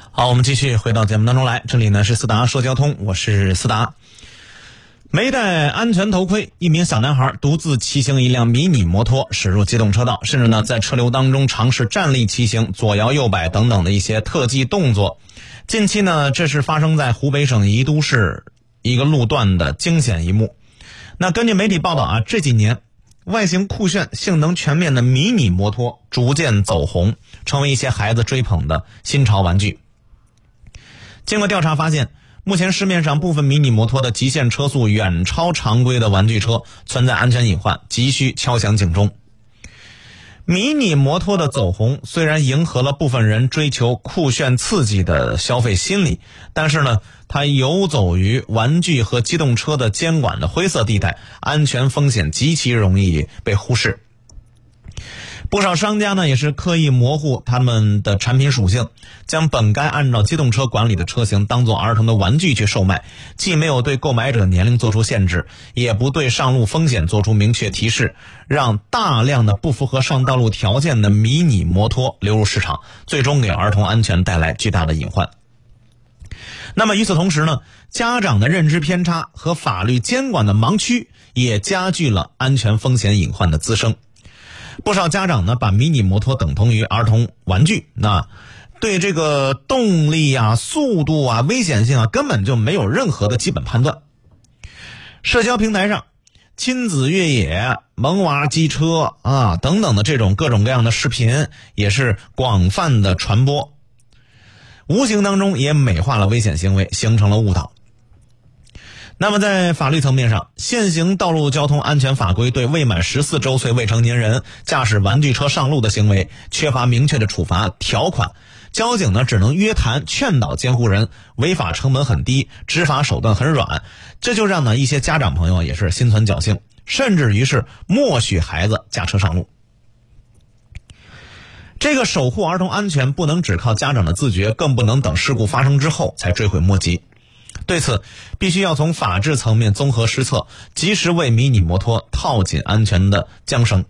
好，我们继续回到节目当中来，这里呢是思达说交通，我是思达。没戴安全头盔，一名小男孩独自骑行一辆迷你摩托驶入机动车道，甚至呢在车流当中尝试站立骑行、左摇右摆等等的一些特技动作。近期呢，这是发生在湖北省宜都市一个路段的惊险一幕。那根据媒体报道啊，这几年外形酷炫、性能全面的迷你摩托逐渐走红，成为一些孩子追捧的新潮玩具。经过调查发现，目前市面上部分迷你摩托的极限车速远超常规的玩具车，存在安全隐患，急需敲响警钟。迷你摩托的走红虽然迎合了部分人追求酷炫刺激的消费心理，但是呢，它游走于玩具和机动车的监管的灰色地带，安全风险极其容易被忽视。不少商家呢也是刻意模糊他们的产品属性，将本该按照机动车管理的车型当作儿童的玩具去售卖，既没有对购买者年龄做出限制，也不对上路风险做出明确提示，让大量的不符合上道路条件的迷你摩托流入市场，最终给儿童安全带来巨大的隐患。那么与此同时呢，家长的认知偏差和法律监管的盲区也加剧了安全风险隐患的滋生。不少家长呢把迷你摩托等同于儿童玩具，那对这个动力啊、速度啊、危险性啊根本就没有任何的基本判断。社交平台上亲子越野、萌娃机车啊等等的这种各种各样的视频也是广泛的传播，无形当中也美化了危险行为，形成了误导。那么在法律层面上，现行道路交通安全法规对未满14周岁未成年人驾驶玩具车上路的行为缺乏明确的处罚条款，交警呢只能约谈劝导监护人，违法成本很低，执法手段很软，这就让呢一些家长朋友也是心存侥幸，甚至于是默许孩子驾车上路。这个守护儿童安全不能只靠家长的自觉，更不能等事故发生之后才追悔莫及。对此，必须要从法治层面综合施策，及时为迷你摩托套紧安全的缰绳。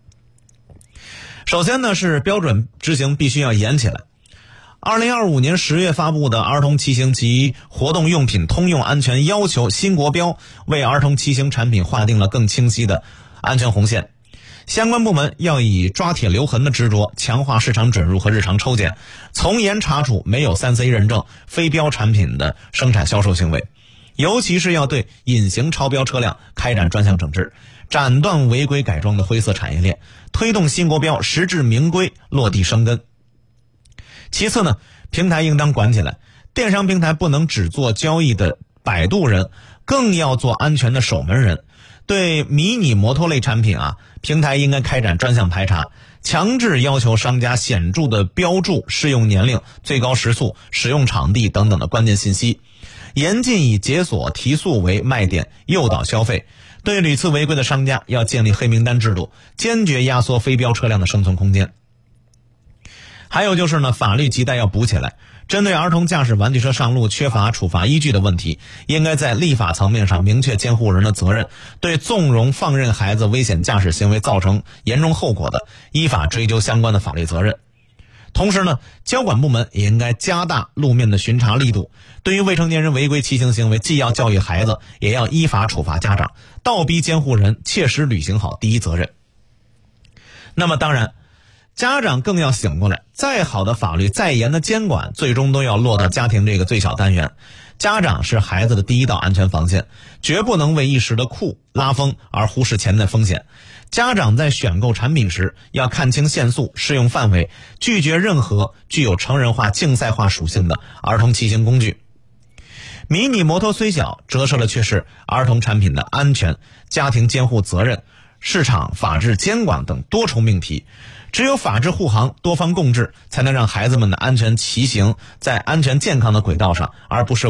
首先呢，是标准执行必须要严起来。2025年10月发布的《儿童骑行及活动用品通用安全要求》新国标，为儿童骑行产品划定了更清晰的安全红线。相关部门要以抓铁留痕的执着，强化市场准入和日常抽检，从严查处没有3C 认证非标产品的生产销售行为，尤其是要对隐形超标车辆开展专项整治，斩断违规改装的灰色产业链，推动新国标实至名归落地生根。其次呢，平台应当管起来，电商平台不能只做交易的摆渡人，更要做安全的守门人。对迷你摩托类产品啊，平台应该开展专项排查，强制要求商家显著的标注适用年龄、最高时速、使用场地等等的关键信息，严禁以解锁提速为卖点诱导消费。对屡次违规的商家要建立黑名单制度，坚决压缩非标车辆的生存空间。还有就是呢，法律亟待要补起来，针对儿童驾驶玩具车上路缺乏处罚依据的问题，应该在立法层面上明确监护人的责任，对纵容放任孩子危险驾驶行为造成严重后果的，依法追究相关的法律责任。同时呢，交管部门也应该加大路面的巡查力度，对于未成年人违规骑行行为，既要教育孩子，也要依法处罚家长，倒逼监护人切实履行好第一责任。那么当然，家长更要醒过来，再好的法律、再严的监管，最终都要落到家庭这个最小单元。家长是孩子的第一道安全防线，绝不能为一时的酷拉风而忽视潜在风险。家长在选购产品时，要看清限速、适用范围，拒绝任何具有成人化、竞赛化属性的儿童骑行工具。迷你摩托虽小，折射的却是儿童产品的安全、家庭监护责任、市场法治监管等多重命题。只有法治护航、多方共治，才能让孩子们的安全骑行在安全健康的轨道上，而不是